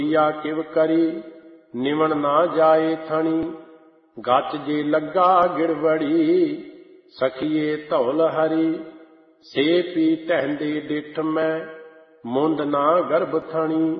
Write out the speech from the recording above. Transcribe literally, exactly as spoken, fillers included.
या किव करी निवण ना जाए थणी। गच जे लगा गिड़बड़ी सखिए धौल हरी। से पी टहंदे डिठ मैं मुंद ना गर्भ थणी।